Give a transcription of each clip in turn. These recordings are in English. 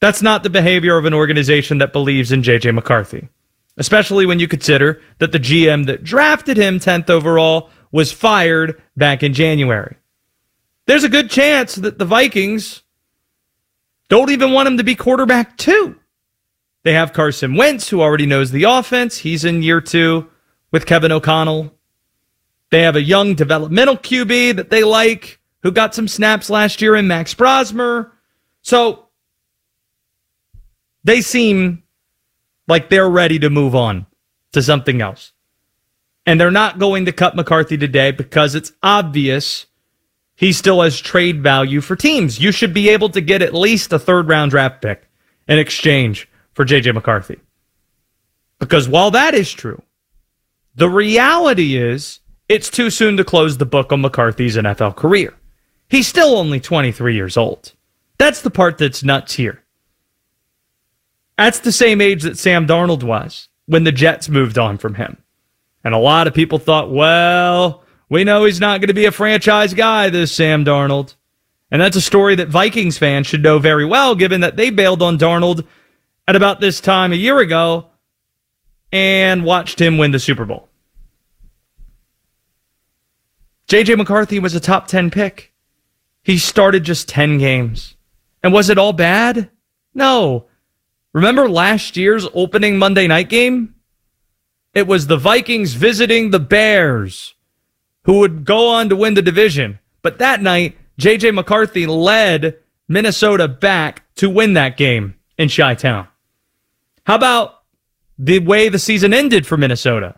That's not the behavior of an organization that believes in J.J. McCarthy, especially when you consider that the GM that drafted him 10th overall was fired back in January. There's a good chance that the Vikings don't even want him to be quarterback 2. They have Carson Wentz, who already knows the offense. He's in year 2 with Kevin O'Connell. They have a young developmental QB that they like, who got some snaps last year in Max Brosmer. So they seem like they're ready to move on to something else. And they're not going to cut McCarthy today because it's obvious he still has trade value for teams. You should be able to get at least a third-round draft pick in exchange for J.J. McCarthy. Because while that is true, the reality is it's too soon to close the book on McCarthy's NFL career. He's still only 23 years old. That's the part that's nuts here. That's the same age that Sam Darnold was when the Jets moved on from him. And a lot of people thought, well, we know he's not going to be a franchise guy, this Sam Darnold. And that's a story that Vikings fans should know very well, given that they bailed on Darnold at about this time a year ago and watched him win the Super Bowl. J.J. McCarthy was a top 10 pick. He started just 10 games. And was it all bad? No. Remember last year's opening Monday night game? It was the Vikings visiting the Bears, who would go on to win the division. But that night, J.J. McCarthy led Minnesota back to win that game in Chi-Town. How about the way the season ended for Minnesota?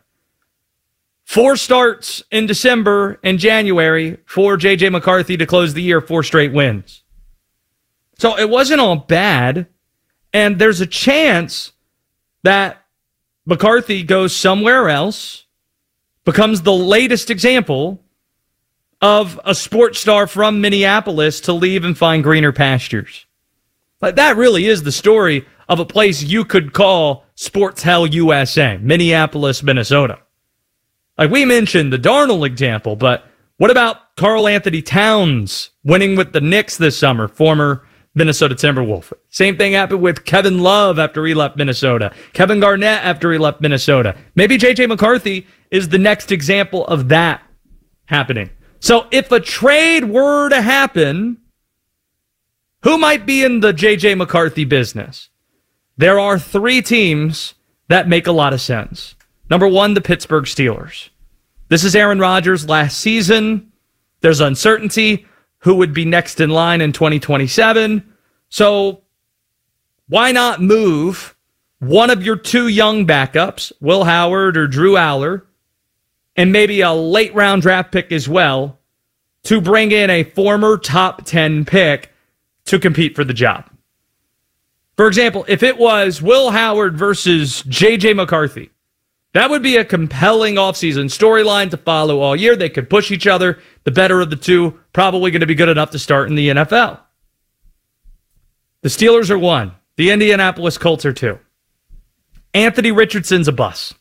4 starts in December and January for J.J. McCarthy to close the year, 4 straight wins. So it wasn't all bad, and there's a chance that McCarthy goes somewhere else, becomes the latest example of a sports star from Minneapolis to leave and find greener pastures. Like, that really is the story of a place you could call Sports Hell USA, Minneapolis, Minnesota. Like, we mentioned the Darnold example, but what about Karl Anthony Towns winning with the Knicks this summer, former Minnesota Timberwolf? Same thing happened with Kevin Love after he left Minnesota, Kevin Garnett after he left Minnesota. Maybe J.J. McCarthy is the next example of that happening. So if a trade were to happen, who might be in the J.J. McCarthy business? There are 3 teams that make a lot of sense. Number 1, the Pittsburgh Steelers. This is Aaron Rodgers' last season. There's uncertainty who would be next in line in 2027. So why not move one of your 2 young backups, Will Howard or Drew Aller, and maybe a late-round draft pick as well, to bring in a former top 10 pick to compete for the job? For example, if it was Will Howard versus J.J. McCarthy, that would be a compelling offseason storyline to follow all year. They could push each other. The better of the 2 probably going to be good enough to start in the NFL. The Steelers are 1. The Indianapolis Colts are 2. Anthony Richardson's a bust.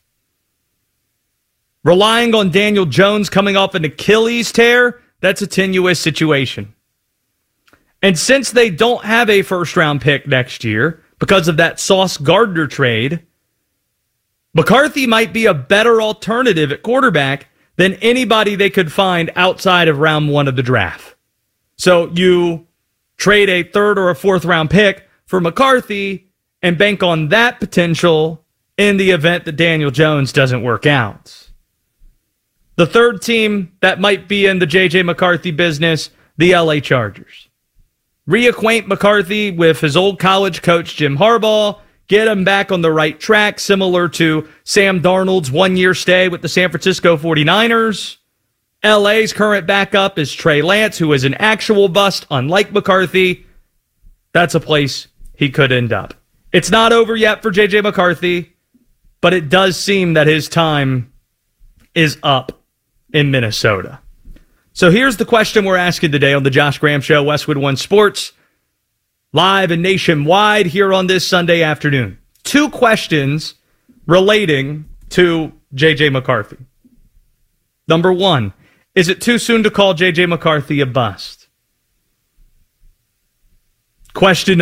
Relying on Daniel Jones coming off an Achilles tear, that's a tenuous situation. And since they don't have a first-round pick next year because of that Sauce Gardner trade, McCarthy might be a better alternative at quarterback than anybody they could find outside of round 1 of the draft. So you trade a 3rd or a 4th round pick for McCarthy and bank on that potential in the event that Daniel Jones doesn't work out. The 3rd team that might be in the J.J. McCarthy business, the L.A. Chargers. Reacquaint McCarthy with his old college coach, Jim Harbaugh. Get him back on the right track, similar to Sam Darnold's 1-year stay with the San Francisco 49ers. LA's current backup is Trey Lance, who is an actual bust, unlike McCarthy. That's a place he could end up. It's not over yet for J.J. McCarthy, but it does seem that his time is up in Minnesota. So here's the question we're asking today on the Josh Graham Show, Westwood One Sports, live and nationwide here on this Sunday afternoon. 2 questions relating to J.J. McCarthy. Number 1, is it too soon to call J.J. McCarthy a bust? Question